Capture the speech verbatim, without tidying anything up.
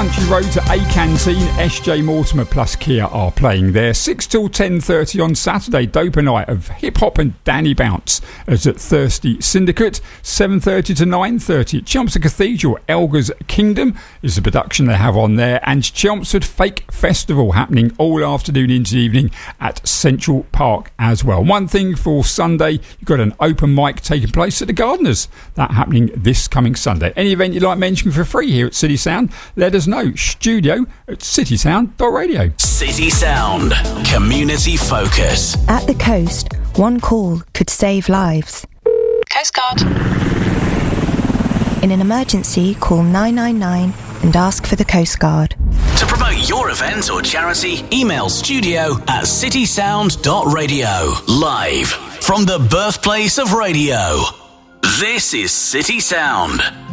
Country Road to A Canteen. S J Mortimer plus Kia are playing there. six till ten thirty on Saturday. Doper night of hip hop and Danny Bounce as at Thirsty Syndicate. seven thirty to nine thirty. Chelmsford Cathedral Elgar's Kingdom is the production they have on there. And Chelmsford Fake Festival happening all afternoon into evening at Central Park as well. One thing for Sunday, you've got an open mic taking place at the Gardeners. That happening this coming Sunday. Any event you'd like mentioned for free here at City Sound, let us know. Studio at citysound dot radio. City Sound. Community focus. At the coast, one call could save lives. Coast Guard. In an emergency, call nine nine nine and ask for the Coast Guard. To promote your event or charity, email studio at citysound dot radio. Live from the birthplace of radio. This is City Sound.